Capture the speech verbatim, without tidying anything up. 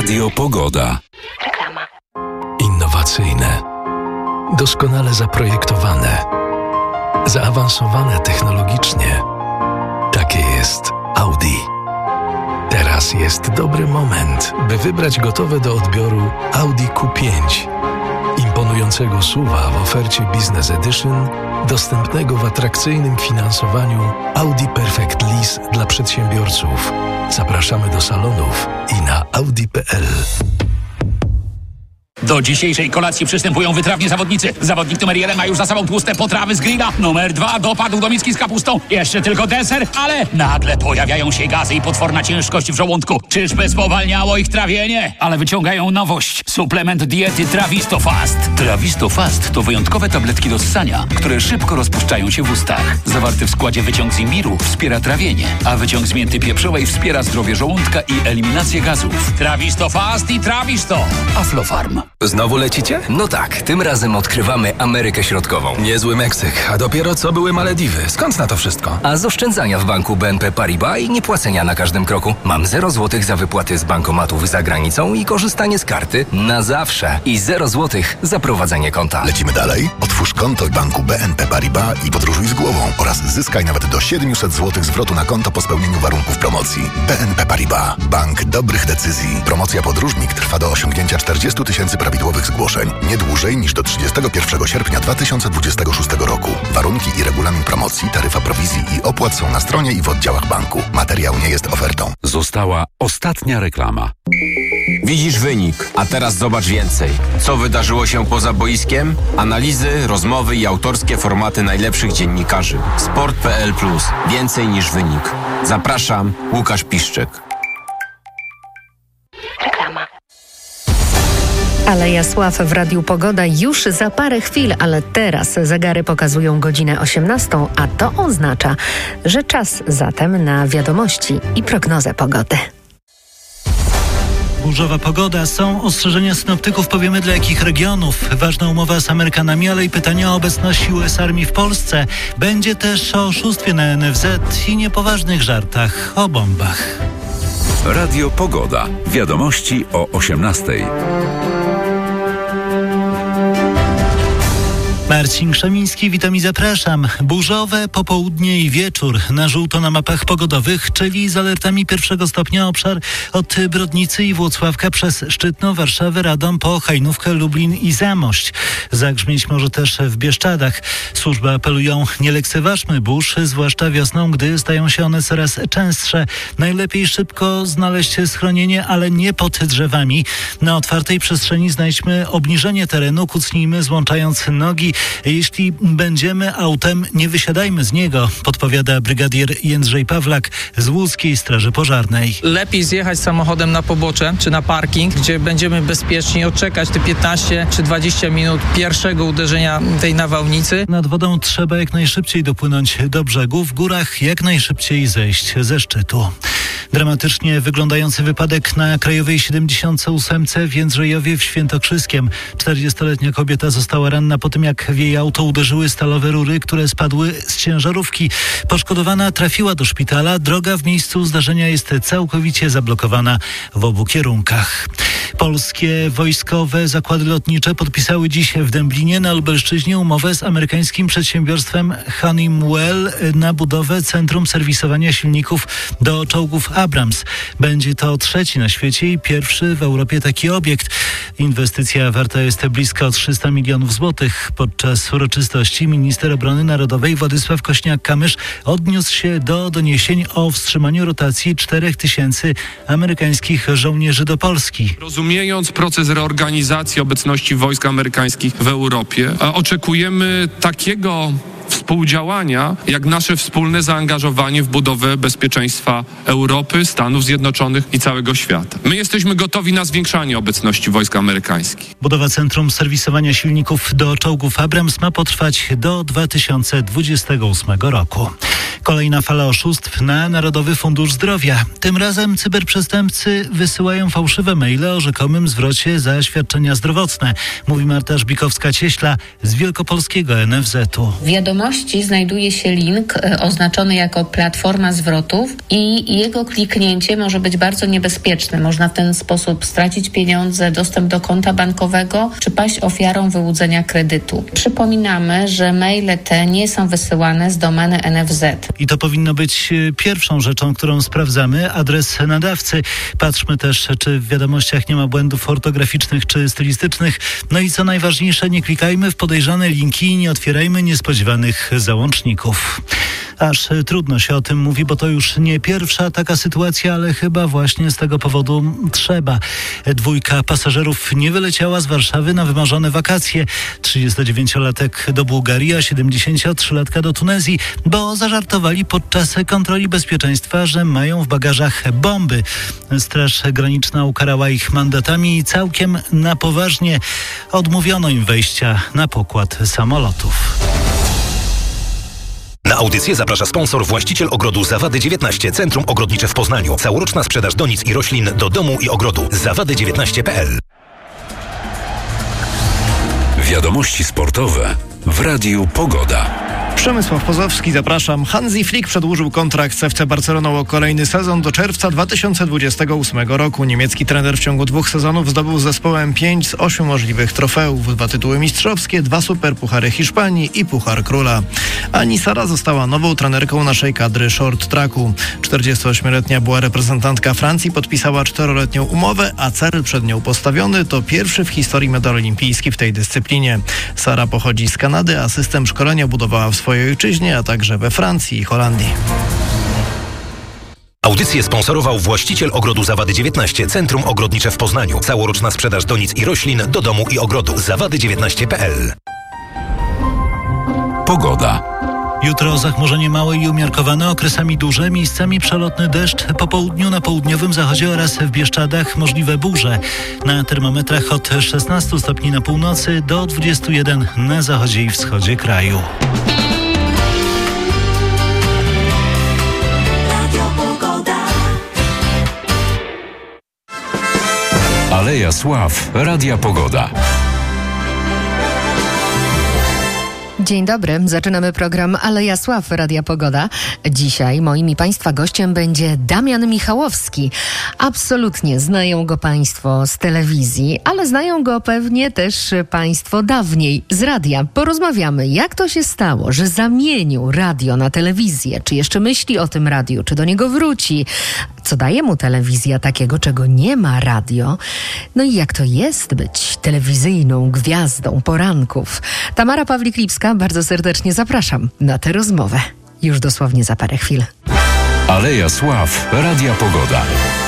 Radio Pogoda. Reklama. Innowacyjne, doskonale zaprojektowane, zaawansowane technologicznie. Takie jest Audi. Teraz jest dobry moment, by wybrać gotowe do odbioru Audi Q pięć. Imponującego S U V-a w ofercie Business Edition, dostępnego w atrakcyjnym finansowaniu Audi Perfect Lease dla przedsiębiorców. Zapraszamy do salonów i na audi kropka p l. Do dzisiejszej kolacji przystępują wytrawni zawodnicy. Zawodnik numer jeden ma już za sobą tłuste potrawy z grilla. Numer dwa dopadł do miski z kapustą. Jeszcze tylko deser, ale nagle pojawiają się gazy i potworna ciężkość w żołądku. Czyżby spowalniało ich trawienie? Ale wyciągają nowość. Suplement diety Trawisto Fast. Trawisto Fast to wyjątkowe tabletki do ssania, które szybko rozpuszczają się w ustach. Zawarty w składzie wyciąg z imbiru wspiera trawienie, a wyciąg z mięty pieprzowej wspiera zdrowie żołądka i eliminację gazów. Trawisto Fast i Trawisto. Aflofarm. Znowu lecicie? No tak, tym razem odkrywamy Amerykę Środkową. Niezły Meksyk, a dopiero co były Malediwy. Skąd na to wszystko? A z oszczędzania w banku B N P Paribas i niepłacenia na każdym kroku. Mam zero złotych za wypłaty z bankomatów za granicą i korzystanie z karty na zawsze. I zero złotych za prowadzenie konta. Lecimy dalej? Otwórz konto w banku B N P Paribas i podróżuj z głową oraz zyskaj nawet do siedemset złotych zwrotu na konto po spełnieniu warunków promocji. B N P Paribas. Bank dobrych decyzji. Promocja Podróżnik trwa do osiągnięcia czterdziestu tysięcy prawidłowych zgłoszeń. Nie dłużej niż do trzydziestego pierwszego sierpnia dwa tysiące dwudziestego szóstego roku. Warunki i regulamin promocji, taryfa prowizji i opłat są na stronie i w oddziałach banku. Materiał nie jest ofertą. Została ostatnia reklama. Widzisz wynik, a teraz zobacz więcej. Co wydarzyło się poza boiskiem? Analizy, rozmowy i autorskie formaty najlepszych dziennikarzy. sport kropka p l plus. Więcej niż wynik. Zapraszam, Łukasz Piszczek. Reklama. Aleja Sław w Radiu Pogoda już za parę chwil, ale teraz zegary pokazują godzinę osiemnastą, a to oznacza, że czas zatem na wiadomości i prognozę pogody. Burzowa pogoda. Są ostrzeżenia synoptyków, powiemy dla jakich regionów. Ważna umowa z Amerykanami, ale i pytania o obecność U S Armii w Polsce. Będzie też o oszustwie na N F Z i niepoważnych żartach o bombach. Radio Pogoda. Wiadomości o osiemnastej. Marcin Krzemiński, witam i zapraszam. Burzowe popołudnie i wieczór. Na żółto na mapach pogodowych, czyli z alertami pierwszego stopnia obszar od Brodnicy i Włocławka przez Szczytno, Warszawę, Radom po Hajnówkę, Lublin i Zamość. Zagrzmieć może też w Bieszczadach. Służby apelują, nie lekceważmy burz, zwłaszcza wiosną, gdy stają się one coraz częstsze. Najlepiej szybko znaleźć schronienie, ale nie pod drzewami. Na otwartej przestrzeni znajdźmy obniżenie terenu, kucnijmy złączając nogi. Jeśli będziemy autem, nie wysiadajmy z niego, podpowiada brygadier Jędrzej Pawlak z Łódzkiej Straży Pożarnej. Lepiej zjechać samochodem na pobocze czy na parking, gdzie będziemy bezpieczni odczekać te piętnaście czy dwadzieścia minut pierwszego uderzenia tej nawałnicy. Nad wodą trzeba jak najszybciej dopłynąć do brzegu, w górach jak najszybciej zejść ze szczytu. Dramatycznie wyglądający wypadek na Krajowej siedemdziesiąt osiem w Jędrzejowie w Świętokrzyskiem. czterdziestoletnia kobieta została ranna po tym, jak w jej auto uderzyły stalowe rury, które spadły z ciężarówki. Poszkodowana trafiła do szpitala. Droga w miejscu zdarzenia jest całkowicie zablokowana w obu kierunkach. Polskie wojskowe zakłady lotnicze podpisały dziś w Dęblinie na Lubelszczyźnie umowę z amerykańskim przedsiębiorstwem Honeywell na budowę centrum serwisowania silników do czołgów Abrams. Będzie to trzeci na świecie i pierwszy w Europie taki obiekt. Inwestycja warta jest blisko trzysta milionów złotych. Podczas uroczystości minister obrony narodowej Władysław Kośniak-Kamysz odniósł się do doniesień o wstrzymaniu rotacji czterech tysięcy amerykańskich żołnierzy do Polski. Rozumiejąc proces reorganizacji obecności wojsk amerykańskich w Europie, oczekujemy takiego współdziałania, jak nasze wspólne zaangażowanie w budowę bezpieczeństwa Europy, Stanów Zjednoczonych i całego świata. My jesteśmy gotowi na zwiększanie obecności wojsk amerykańskich. Budowa centrum serwisowania silników do czołgów Abrams ma potrwać do dwa tysiące dwudziestego ósmego roku. Kolejna fala oszustw na Narodowy Fundusz Zdrowia. Tym razem cyberprzestępcy wysyłają fałszywe maile o rzekomym zwrocie za świadczenia zdrowotne. Mówi Marta Żbikowska-Cieśla z wielkopolskiego N F Z u. W wiadomości znajduje się link oznaczony jako platforma zwrotów i jego kliknięcie może być bardzo niebezpieczne. Można w ten sposób stracić pieniądze, dostęp do konta bankowego czy paść ofiarą wyłudzenia kredytu. Przypominamy, że maile te nie są wysyłane z domeny N F Z. I to powinno być pierwszą rzeczą, którą sprawdzamy, adres nadawcy. Patrzmy też, czy w wiadomościach nie ma błędów ortograficznych czy stylistycznych. No i co najważniejsze, nie klikajmy w podejrzane linki i nie otwierajmy niespodziewanych załączników. Aż trudno się o tym mówi, bo to już nie pierwsza taka sytuacja, ale chyba właśnie z tego powodu trzeba. Dwójka pasażerów nie wyleciała z Warszawy na wymarzone wakacje. trzydziestodziewięciolatek do Bułgarii, a siedemdziesięciotrzylatka do Tunezji, bo zażartowali podczas kontroli bezpieczeństwa, że mają w bagażach bomby. Straż Graniczna ukarała ich mandatami i całkiem na poważnie odmówiono im wejścia na pokład samolotów. Na audycję zaprasza sponsor, właściciel ogrodu Zawady dziewiętnaście, Centrum Ogrodnicze w Poznaniu. Całoroczna sprzedaż donic i roślin do domu i ogrodu. zawady dziewiętnaście kropka p l. Wiadomości sportowe w Radiu Pogoda. Przemysław Pozowski, zapraszam. Hansi Flick przedłużył kontrakt z F C Barceloną o kolejny sezon do czerwca dwa tysiące dwudziestego ósmego roku. Niemiecki trener w ciągu dwóch sezonów zdobył z zespołem pięć z ośmiu możliwych trofeów. Dwa tytuły mistrzowskie, dwa superpuchary Hiszpanii i Puchar Króla. Ani Sara została nową trenerką naszej kadry short tracku. czterdziestoośmioletnia była reprezentantka Francji, podpisała czteroletnią umowę, a cel przed nią postawiony to pierwszy w historii medal olimpijski w tej dyscyplinie. Sara pochodzi z Kanady, a system szkolenia budowała w swojej ojczyźnie, a także we Francji i Holandii. Audycję sponsorował właściciel ogrodu Zawady dziewiętnaście, Centrum Ogrodnicze w Poznaniu. Całoroczna sprzedaż donic i roślin do domu i ogrodu. zawady dziewiętnaście kropka p l. Pogoda. Jutro zachmurzenie małe i umiarkowane, okresami duże, miejscami przelotny deszcz, po południu na południowym zachodzie oraz w Bieszczadach możliwe burze. Na termometrach od szesnastu stopni na północy do dwudziestu jeden na zachodzie i wschodzie kraju. Aleja Sław, Radia Pogoda. Dzień dobry, zaczynamy program Aleja Sław, Radia Pogoda. Dzisiaj moim i Państwa gościem będzie Damian Michałowski. Absolutnie znają go Państwo z telewizji, ale znają go pewnie też Państwo dawniej z radia. Porozmawiamy, jak to się stało, że zamienił radio na telewizję. Czy jeszcze myśli o tym radiu, czy do niego wróci? Co daje mu telewizja takiego, czego nie ma radio? No i jak to jest być telewizyjną gwiazdą poranków? Tamara Pawlik-Lipska, bardzo serdecznie zapraszam na tę rozmowę. Już dosłownie za parę chwil. Aleja Sław, Radia Pogoda.